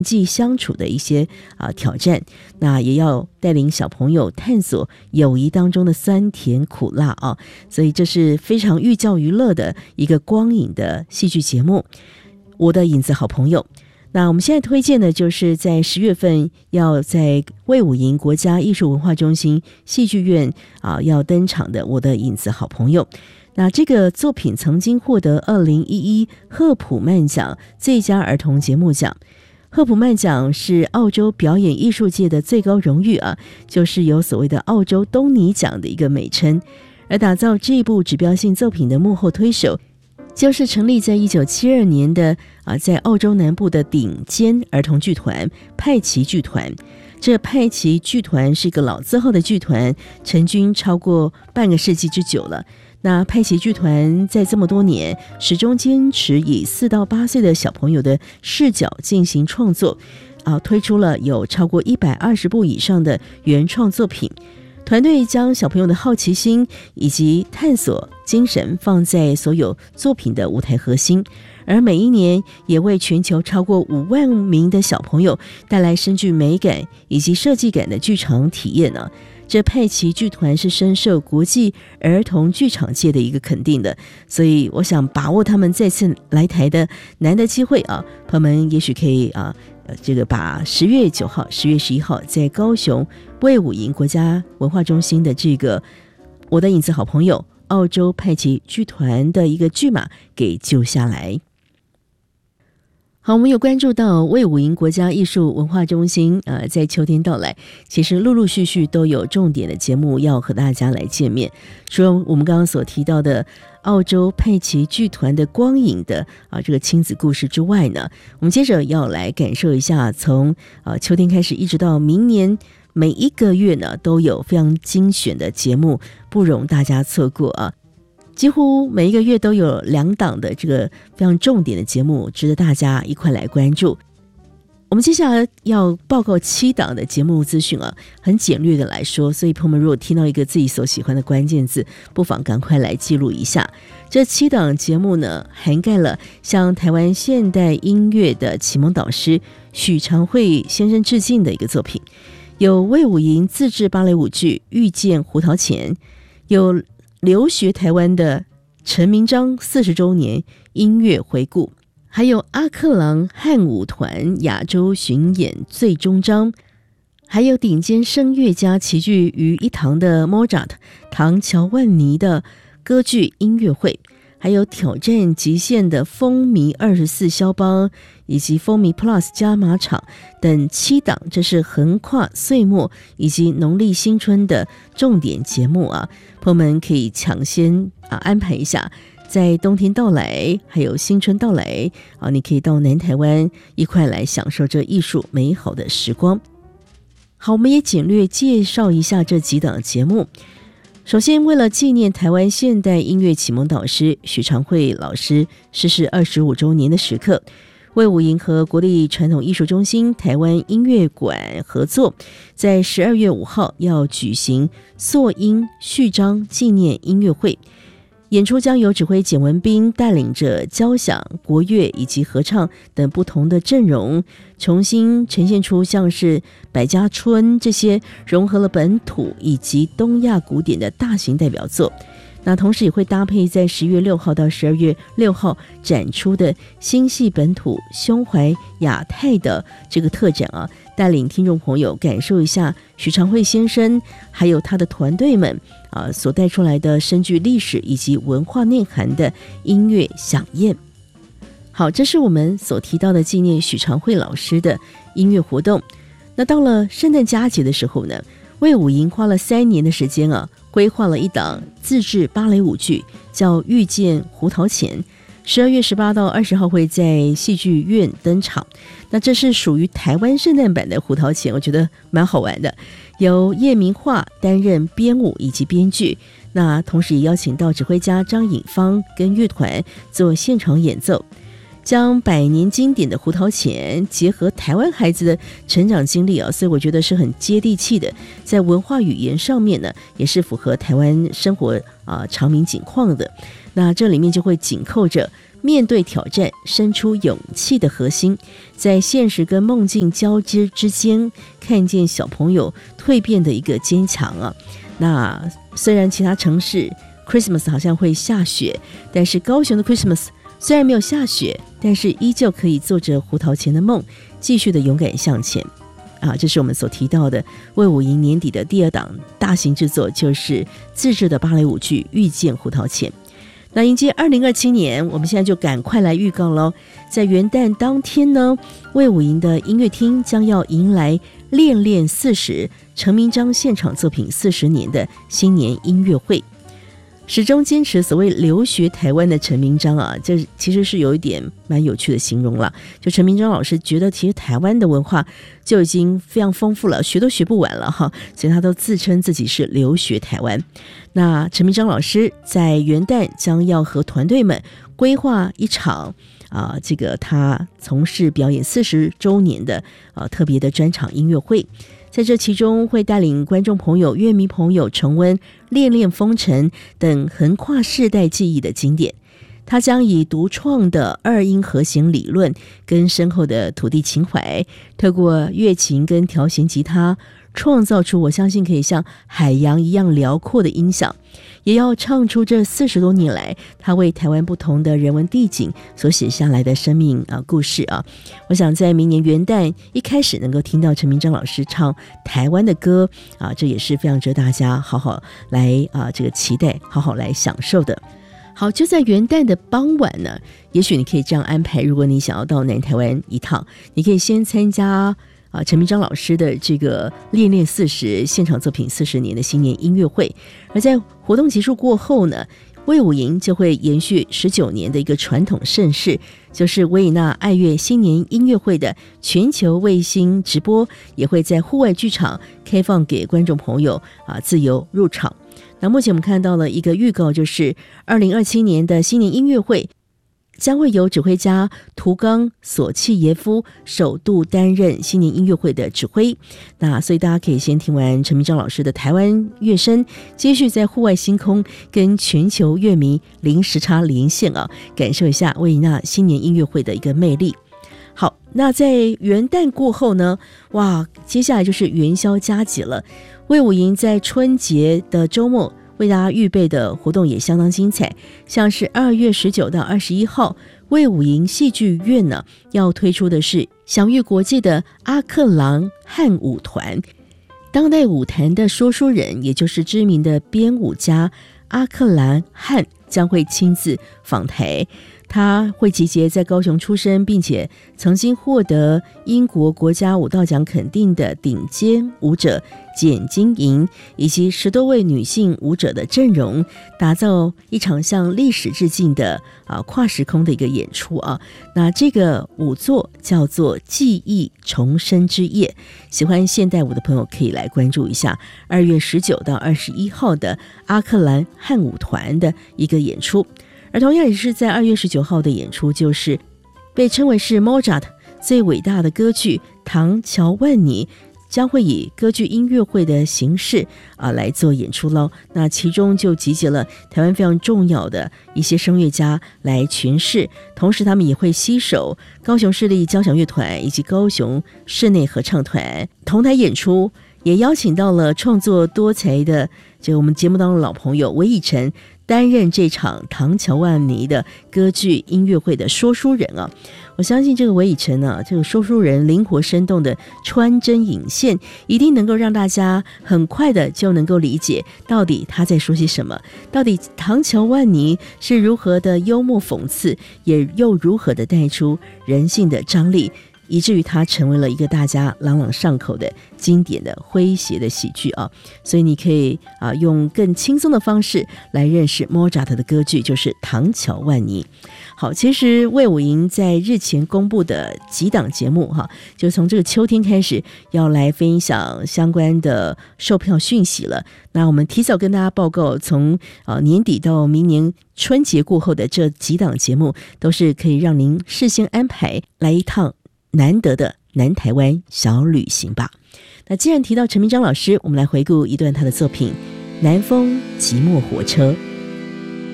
际相处的一些挑战，那也要带领小朋友探索友谊当中的酸甜苦辣啊，所以这是非常寓教于乐的一个光影的戏剧节目。我的影子好朋友，那我们现在推荐的就是在10月份要在卫武营国家艺术文化中心戏剧院要登场的我的影子好朋友。那这个作品曾经获得2011赫普曼奖最佳儿童节目奖。赫普曼奖是澳洲表演艺术界的最高荣誉就是有所谓的澳洲东尼奖的一个美称。而打造这一部指标性作品的幕后推手，就是成立在1972年的在澳洲南部的顶尖儿童剧团派奇剧团。这派奇剧团是一个老字号的剧团，成军超过半个世纪之久了。那派奇剧团在这么多年始终坚持以4到8岁的小朋友的视角进行创作，推出了有超过120部以上的原创作品。团队将小朋友的好奇心以及探索精神放在所有作品的舞台核心，而每一年也为全球超过5万名的小朋友带来深具美感以及设计感的剧场体验呢。这派奇剧团是深受国际儿童剧场界的一个肯定的，所以我想把握他们再次来台的难得机会朋友们也许可以把10月9号、10月11号在高雄卫武营国家文化中心的这个我的影子好朋友澳洲派奇剧团的一个剧码给救下来。好，我们有关注到卫武营国家艺术文化中心在秋天到来，其实陆陆续续都有重点的节目要和大家来见面。除了我们刚刚所提到的澳洲派奇剧团的光影的这个亲子故事之外呢，我们接着要来感受一下从秋天开始一直到明年每一个月呢都有非常精选的节目，不容大家错过几乎每一个月都有2档的这个非常重点的节目值得大家一块来关注。我们接下来要报告7档的节目资讯很简略的来说，所以朋友们如果听到一个自己所喜欢的关键字，不妨赶快来记录一下。这7档节目呢，涵盖了向台湾现代音乐的启蒙导师许长惠先生致敬的一个作品，有卫武营自制芭蕾舞剧《遇见胡桃钳》，有留学台湾的陈明章40周年音乐回顾，还有阿克朗汉舞团亚洲巡演最终章，还有顶尖声乐家齐聚于一堂的 Mozart 唐乔万尼的歌剧音乐会，还有挑战极限的风靡24肖邦以及风靡 Plus 加码场等7档，这是横跨岁末以及农历新春的重点节目朋友们可以抢先安排一下，在冬天到来还有新春到来你可以到南台湾一块来享受这艺术美好的时光。好，我们也简略介绍一下这几档节目。首先，为了纪念台湾现代音乐启蒙导师许长惠老师逝世25周年的时刻，卫武营和国立传统艺术中心台湾音乐馆合作，在12月5号要举行溯音序章纪念音乐会。演出将由指挥简文彬带领着交响、国乐以及合唱等不同的阵容，重新呈现出像是百家春这些融合了本土以及东亚古典的大型代表作。那同时也会搭配在10月6号到12月6号展出的新系本土胸怀亚太的这个特展带领听众朋友感受一下许长惠先生还有他的团队们所带出来的深具历史以及文化内涵的音乐飨宴。好，这是我们所提到的纪念许长惠老师的音乐活动。那到了圣诞佳节的时候呢，卫武营花了3年的时间规划了一档自制芭蕾舞剧，叫《遇见胡桃钳》，12月18到20号会在戏剧院登场。那这是属于台湾圣诞版的胡桃钳，我觉得蛮好玩的。由叶明化担任编舞以及编剧，那同时也邀请到指挥家张颖芳跟乐团做现场演奏，将100年经典的胡桃钳结合台湾孩子的成长经历所以我觉得是很接地气的，在文化语言上面呢也是符合台湾生活常民景况的。那这里面就会紧扣着面对挑战生出勇气的核心，在现实跟梦境交织之间，看见小朋友蜕变的一个坚强啊。那虽然其他城市 Christmas 好像会下雪，但是高雄的 Christmas 虽然没有下雪，但是依旧可以做着胡桃钳的梦，继续的勇敢向前啊。这是我们所提到的卫武营年底的第2档大型制作，就是自制的芭蕾舞剧《遇见胡桃钳》。那迎接2027年，我们现在就赶快来预告咯。在元旦当天呢，卫武营的音乐厅将要迎来恋恋40陈明章现场作品40年的新年音乐会。始终坚持所谓留学台湾的陈明章啊，这其实是有一点蛮有趣的形容了。就陈明章老师觉得其实台湾的文化就已经非常丰富了，学都学不完了哈，所以他都自称自己是留学台湾。那陈明章老师在元旦将要和团队们规划一场这个他从事表演40周年的特别的专场音乐会。在这其中会带领观众朋友、乐迷朋友重温《恋恋风尘》等横跨世代记忆的经典。他将以独创的2音和弦理论跟深厚的土地情怀，透过乐琴跟调弦吉他，创造出我相信可以像海洋一样辽阔的音响，也要唱出这40多年来他为台湾不同的人文地景所写下来的生命故事啊。我想在明年元旦一开始能够听到陈明章老师唱台湾的歌这也是非常值得大家好好来这个期待，好好来享受的。好，就在元旦的傍晚呢，也许你可以这样安排，如果你想要到南台湾一趟，你可以先参加陈明章老师的这个恋恋40现场作品40年的新年音乐会。而在活动结束过后呢，卫武营就会延续19年的一个传统盛事，就是维也纳爱乐新年音乐会的全球卫星直播，也会在户外剧场开放给观众朋友自由入场。那目前我们看到了一个预告，就是2027年的新年音乐会将会由指挥家图冈索契耶夫首度担任新年音乐会的指挥。那所以大家可以先听完陈明章老师的台湾乐声，接续在户外星空跟全球乐迷零时差连线感受一下维也纳新年音乐会的一个魅力。好，那在元旦过后呢，接下来就是元宵佳节了。卫武营在春节的周末为大家预备的活动也相当精彩，像是2月19到21号，卫武营戏剧院呢要推出的是享誉国际的阿克朗汉舞团，当代舞坛的说书人，也就是知名的编舞家阿克兰汉将会亲自访台。他会集结在高雄出生，并且曾经获得英国国家舞蹈奖肯定的顶尖舞者简金莹，以及10多位女性舞者的阵容，打造一场向历史致敬的跨时空的一个演出那这个舞作叫做《记忆重生之夜》，喜欢现代舞的朋友可以来关注一下2月19到21号的阿克兰汉舞团的一个演出。而同样也是在2月19号的演出，就是被称为是 Mozart 最伟大的歌剧《唐乔万尼》，将会以歌剧音乐会的形式来做演出咯。那其中就集结了台湾非常重要的一些声乐家来诠释，同时他们也会携手高雄市立交响乐团以及高雄室内合唱团同台演出，也邀请到了创作多才的就我们节目当中的老朋友韦以诚担任这场唐乔万尼的歌剧音乐会的说书人我相信这个韦以诚这个说书人灵活生动的穿针引线，一定能够让大家很快的就能够理解到底他在说些什么，到底唐乔万尼是如何的幽默讽刺，也又如何的带出人性的张力，以至于它成为了一个大家朗朗上口的经典的诙谐的喜剧所以你可以用更轻松的方式来认识莫扎特的歌剧，就是唐乔万尼。好，其实卫武营在日前公布的几档节目就从这个秋天开始要来分享相关的售票讯息了。那我们提早跟大家报告，从年底到明年春节过后的这几档节目，都是可以让您事先安排来一趟难得的南台湾小旅行吧。那既然提到陈明章老师，我们来回顾一段他的作品《南风寂寞火车》。